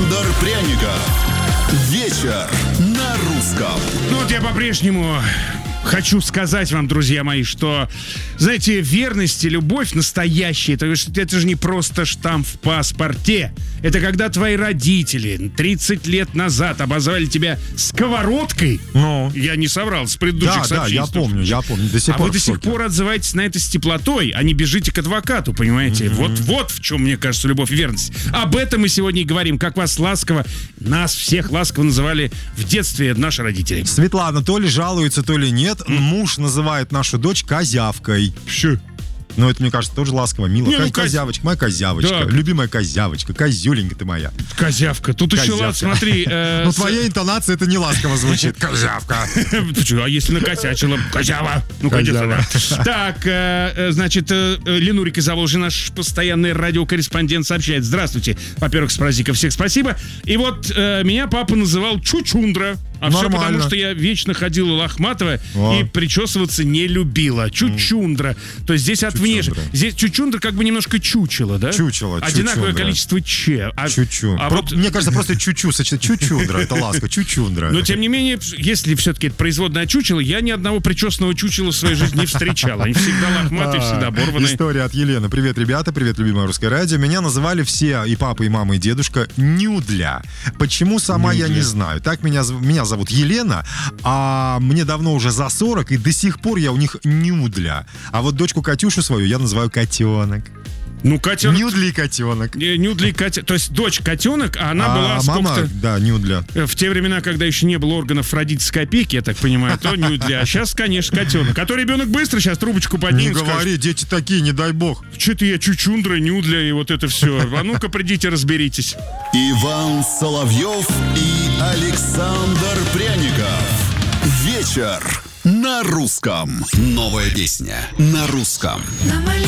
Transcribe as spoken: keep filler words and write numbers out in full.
Александр Пряников. Вечер на русском. Ну вот я по-прежнему хочу сказать вам, друзья мои, что, знаете, верность и любовь настоящие, это, это же не просто штамп в паспорте. Это когда твои родители тридцать лет назад обозвали тебя сковородкой. Ну. Я не соврал, с предыдущих Да, сообщений. да, я помню, я помню. До сих а пор вы до в сих шоке. пор отзываетесь на это с теплотой, а не бежите к адвокату, понимаете? Mm-hmm. Вот, вот в чем, мне кажется, любовь и верность. Об этом мы сегодня и говорим. Как вас ласково, нас всех ласково называли в детстве наши родители. Светлана то ли жалуется, то ли нет. Mm. Муж называет нашу дочь козявкой. Что? Ну, это, мне кажется, тоже ласково, мило. Не, ну, Ко- козявочка, моя козявочка. Да. Любимая козявочка, козюленька ты моя. Козявка. Тут еще, ладно, смотри. э, Ну, с- твоя интонация, это не ласково звучит. Козявка. Ты чё, а если накосячила? Козява. Ну-ка, иди Козява. сюда. Так, э, э, значит, э, э, Ленурик из Заволжья, наш постоянный радиокорреспондент, сообщает. Здравствуйте. Во-первых, с праздником всех спасибо. И вот э, меня папа называл Чучундра. А все Нормально. потому, что я вечно ходила лохматовая О. и причесываться не любила. Чучундра. То есть здесь от внешне. Здесь чучундра как бы немножко чучело, да? Чучело, Одинаковое чучундра. количество че. А, Чучу. а Про- вот- Мне кажется, просто чучу сочетать. Чучундра, это ласка. Чучундра. Но, тем не менее, если все-таки это производное чучело, я ни одного причесанного чучела в своей жизни не встречал. Они всегда лохматые, всегда оборванные. История от Елены. Привет, ребята, привет, любимое русское радио. Меня называли все, и папа, и мама, и дедушка, Нюдля. Почему, сама я не знаю. Так меня, зов- меня зовут Елена, а мне давно уже за сорок, и до сих пор я у них Нюдля. А вот дочку Катюшу свою я называю Котенок. Ну, котенок... Нюдли котенок. Не, Нюдли котенок. То есть дочь котенок, а она была А мама, сколько-то... да, Нюдля. В те времена, когда еще не было органов родительской опеки, я так понимаю, то Нюдля. А сейчас, конечно, котенок. А то ребенок быстро сейчас трубочку Не поднимет. говори, дети такие, не дай бог. Что-то я чучундра, Нюдля и вот это все. А ну-ка, придите, разберитесь. Иван Соловьев и Александр Пряников. Вечер на русском. Новая песня на русском.